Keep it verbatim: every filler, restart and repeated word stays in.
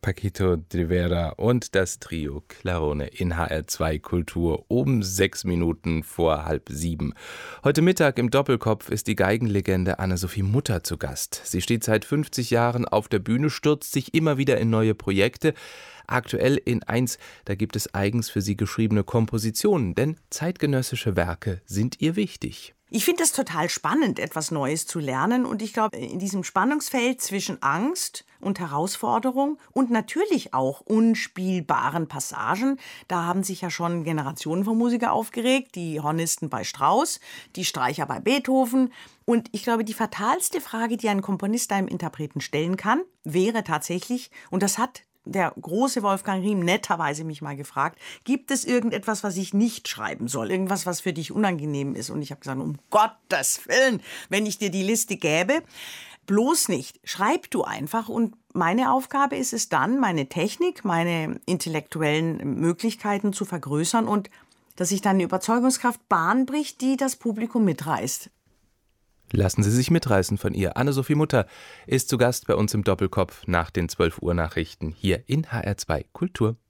Paquito D'Rivera und das Trio Clarone in H R zwei Kultur um sechs Minuten vor halb sieben. Heute Mittag im Doppelkopf ist die Geigenlegende Anne-Sophie Mutter zu Gast. Sie steht seit fünfzig Jahren auf der Bühne, stürzt sich immer wieder in neue Projekte. Aktuell in eins, da gibt es eigens für sie geschriebene Kompositionen, denn zeitgenössische Werke sind ihr wichtig. Ich finde es total spannend, etwas Neues zu lernen, und ich glaube, in diesem Spannungsfeld zwischen Angst und Herausforderung und natürlich auch unspielbaren Passagen, da haben sich ja schon Generationen von Musikern aufgeregt, die Hornisten bei Strauss, die Streicher bei Beethoven. Und ich glaube, die fatalste Frage, die ein Komponist einem Interpreten stellen kann, wäre tatsächlich, und das hat der große Wolfgang Riem netterweise mich mal gefragt, gibt es irgendetwas, was ich nicht schreiben soll? Irgendwas, was für dich unangenehm ist? Und ich habe gesagt, um Gottes Willen, wenn ich dir die Liste gäbe, bloß nicht. Schreib du einfach. Und meine Aufgabe ist es dann, meine Technik, meine intellektuellen Möglichkeiten zu vergrößern und dass sich dann eine Überzeugungskraft Bahn bricht, die das Publikum mitreißt. Lassen Sie sich mitreißen von ihr. Anne-Sophie Mutter ist zu Gast bei uns im Doppelkopf nach den zwölf Uhr Nachrichten hier in H R zwei Kultur.